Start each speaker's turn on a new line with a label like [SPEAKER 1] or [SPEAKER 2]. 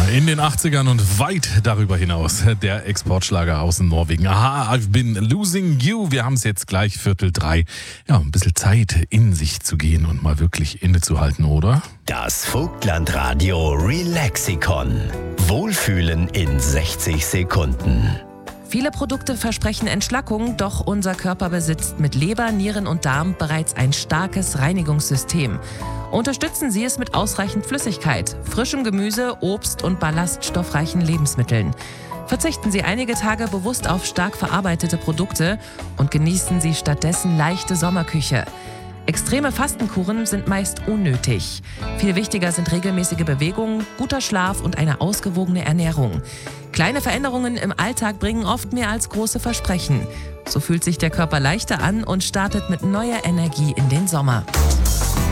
[SPEAKER 1] in den 80ern und weit darüber hinaus. Der Exportschlager aus Norwegen. Aha, I've been losing you. Wir haben es jetzt gleich 2:45. Ja, ein bisschen Zeit in sich zu gehen und mal wirklich innezuhalten, oder?
[SPEAKER 2] Das Vogtlandradio Relaxikon. Wohlfühlen in 60 Sekunden.
[SPEAKER 3] Viele Produkte versprechen Entschlackung, doch unser Körper besitzt mit Leber, Nieren und Darm bereits ein starkes Reinigungssystem. Unterstützen Sie es mit ausreichend Flüssigkeit, frischem Gemüse, Obst und ballaststoffreichen Lebensmitteln. Verzichten Sie einige Tage bewusst auf stark verarbeitete Produkte und genießen Sie stattdessen leichte Sommerküche. Extreme Fastenkuren sind meist unnötig. Viel wichtiger sind regelmäßige Bewegung, guter Schlaf und eine ausgewogene Ernährung. Kleine Veränderungen im Alltag bringen oft mehr als große Versprechen. So fühlt sich der Körper leichter an und startet mit neuer Energie in den Sommer.